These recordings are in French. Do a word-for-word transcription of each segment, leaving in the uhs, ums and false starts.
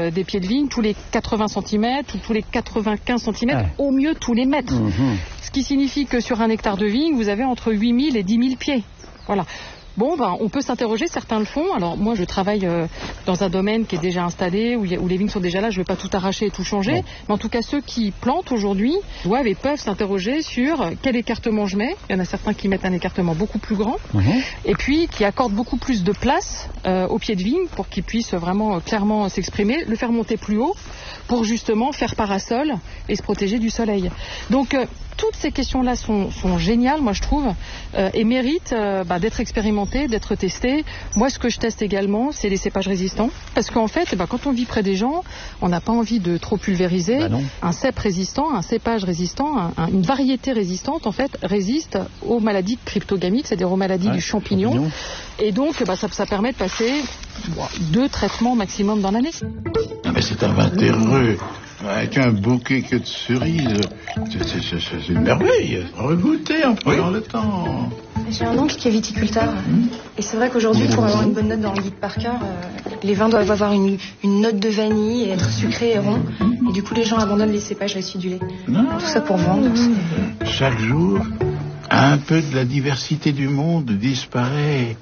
euh, des pieds de vigne tous les quatre-vingts centimètres ou tous les quatre-vingt-quinze centimètres, ouais. Au mieux tous les mètres. Mmh. Ce qui signifie que sur un hectare de vigne, vous avez entre huit mille et dix mille pieds. Voilà. Bon, ben, on peut s'interroger, certains le font. Alors moi, je travaille euh, dans un domaine qui est déjà installé, où, y a, où les vignes sont déjà là, je ne vais pas tout arracher et tout changer. Non. Mais en tout cas, ceux qui plantent aujourd'hui doivent et peuvent s'interroger sur quel écartement je mets. Il y en a certains qui mettent un écartement beaucoup plus grand, mmh. et puis qui accordent beaucoup plus de place euh, au pied de vigne pour qu'ils puissent vraiment euh, clairement s'exprimer, le faire monter plus haut pour justement faire parasol et se protéger du soleil. Donc, euh, toutes ces questions-là sont, sont géniales, moi je trouve, euh, et méritent euh, bah, d'être expérimentées, d'être testées. Moi, ce que je teste également, c'est les cépages résistants. Parce qu'en fait, bah, quand on vit près des gens, on n'a pas envie de trop pulvériser. Bah un cep résistant, un cépage résistant, un, un, une variété résistante, en fait, résiste aux maladies cryptogamiques, c'est-à-dire aux maladies ouais, du champignon. champignon. Et donc, bah, ça, ça permet de passer bon, deux traitements maximum dans l'année. Ah, mais c'est un vin terreux. Avec un bouquet que de cerises, c'est une merveille. Regoûter en prenant oui. le temps. J'ai un oncle qui est viticulteur. Mmh. Et c'est vrai qu'aujourd'hui, pour avoir une bonne note dans le guide par cœur, euh, les vins doivent avoir une, une note de vanille et être sucrés et ronds. Et du coup, les gens abandonnent les cépages acidulés. Non. Tout ça pour vendre. Chaque jour, un peu de la diversité du monde disparaît.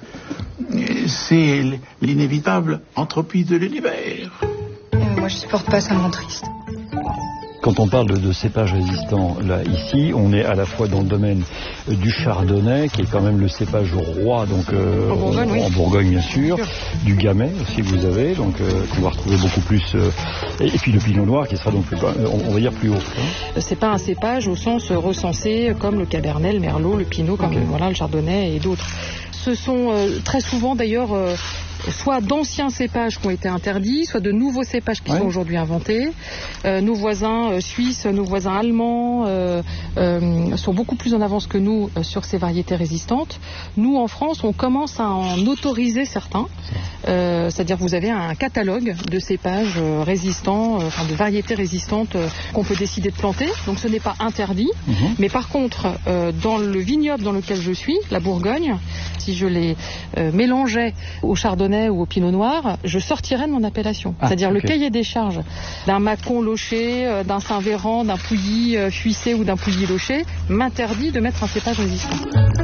C'est l'inévitable entropie de l'univers. Euh, moi, je supporte pas, ça me rend triste. Quand on parle de, de cépages résistants, là, ici, on est à la fois dans le domaine euh, du chardonnay, qui est quand même le cépage roi, donc euh, en, Bourgogne, on, oui. en Bourgogne, bien sûr, sûr. Du gamay aussi, vous avez, donc euh, qu'on va retrouver beaucoup plus, euh, et, et puis le pinot noir, qui sera donc, plus, on, on va dire, plus haut. Hein. C'est pas un cépage au sens recensé, comme le cabernet, le merlot, le pinot, comme okay. voilà, le chardonnay et d'autres. Ce sont euh, très souvent, d'ailleurs... Euh, soit d'anciens cépages qui ont été interdits, soit de nouveaux cépages qui ouais. sont aujourd'hui inventés. Euh, nos voisins euh, suisses, nos voisins allemands euh, euh, sont beaucoup plus en avance que nous euh, sur ces variétés résistantes. Nous, en France, on commence à en autoriser certains. Euh, c'est-à-dire que vous avez un catalogue de cépages euh, résistants, euh, enfin de variétés résistantes euh, qu'on peut décider de planter. Donc ce n'est pas interdit. Mmh. Mais par contre, euh, dans le vignoble dans lequel je suis, la Bourgogne, si je les euh, mélangeais au chardonnay ou au pinot noir, je sortirais de mon appellation. Ah, c'est-à-dire okay. le cahier des charges d'un Mâcon loché, euh, d'un Saint-Véran, d'un Pouilly euh, fuissé ou d'un Pouilly loché m'interdit de mettre un cépage résistant.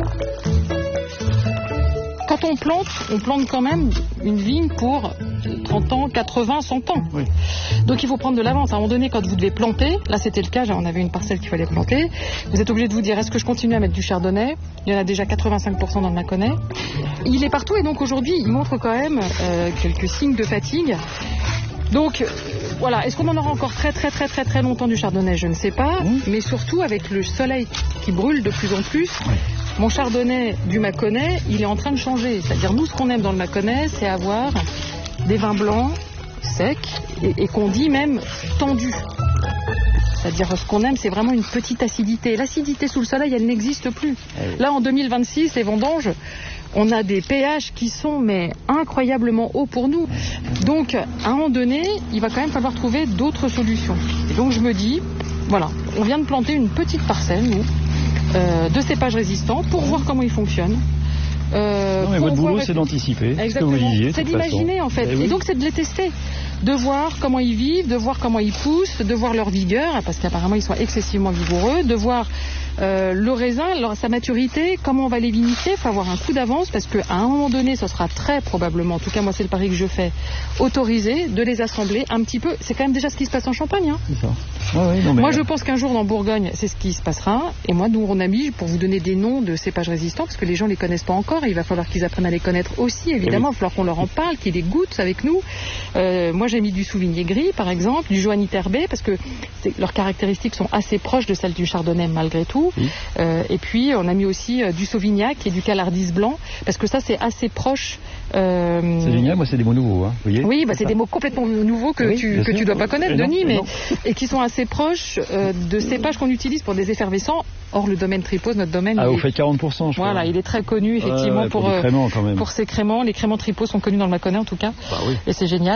Quand on plante, on plante quand même une vigne pour trente ans, quatre-vingts, cent ans. Oui. Donc il faut prendre de l'avance. À un moment donné, quand vous devez planter, là c'était le cas, on avait une parcelle qu'il fallait planter, vous êtes obligé de vous dire, est-ce que je continue à mettre du chardonnay ? Il y en a déjà quatre-vingt-cinq pour cent dans le Mâconnais. Il est partout et donc aujourd'hui, il montre quand même euh, quelques signes de fatigue. Donc, euh, voilà, est-ce qu'on en aura encore très très très très très longtemps du chardonnay ? Je ne sais pas, mmh. mais surtout avec le soleil qui brûle de plus en plus, oui. Mon chardonnay du Mâconnais, il est en train de changer. C'est-à-dire, nous, ce qu'on aime dans le Mâconnais, c'est avoir des vins blancs, secs, et, et qu'on dit même tendus. C'est-à-dire, ce qu'on aime, c'est vraiment une petite acidité. L'acidité sous le soleil, elle n'existe plus. Là, en deux mille vingt-six, les vendanges, on a des pH qui sont mais incroyablement hauts pour nous. Donc, à un moment donné, il va quand même falloir trouver d'autres solutions. Et donc, je me dis, voilà, on vient de planter une petite parcelle, nous, Euh, de cépages résistants pour voir comment ils fonctionnent. Euh, non, mais votre boulot, c'est d'anticiper. Exactement. C'est d'imaginer, en fait. Eh oui. Et donc, c'est de les tester. De voir comment ils vivent, de voir comment ils poussent, de voir leur vigueur, parce qu'apparemment, ils sont excessivement vigoureux, de voir euh, le raisin, leur, sa maturité, comment on va les vinifier. Il faut avoir un coup d'avance, parce qu'à un moment donné, ce sera très probablement, en tout cas, moi, c'est le pari que je fais, autorisé de les assembler un petit peu. C'est quand même déjà ce qui se passe en Champagne. Hein. C'est ça. Ouais, ouais, non, mais... Moi, je pense qu'un jour, dans Bourgogne, c'est ce qui se passera. Et moi, nous, on a mis, pour vous donner des noms de cépages résistants, parce que les gens ne les connaissent pas encore, et il va falloir qu'ils apprennent à les connaître aussi, évidemment. Oui. Il va falloir qu'on leur en parle, qu'ils les goûtent avec nous. Euh, moi, j'ai mis du Souvigné gris, par exemple, du Johanniter B, parce que leurs caractéristiques sont assez proches de celles du Chardonnay, malgré tout. Oui. Euh, et puis, on a mis aussi euh, du Sauvignac et du Calardis blanc, parce que ça, c'est assez proche. Euh... Sauvignac, moi, c'est des mots nouveaux, hein, vous voyez. Oui, bah, c'est des mots complètement nouveaux que oui, tu que tu dois pas connaître, et Denis, non, mais, et qui sont assez proches euh, de cépages qu'on utilise pour des effervescents. Or, le domaine Tripos, notre domaine... Ah, vous est... faites quarante pour cent, je crois. Voilà, il est très connu, effectivement, ouais, pour, pour, euh, créments, quand même. pour ses créments. Les créments Tripos sont connus dans le Mâconnais, en tout cas. Bah, oui. Et c'est génial.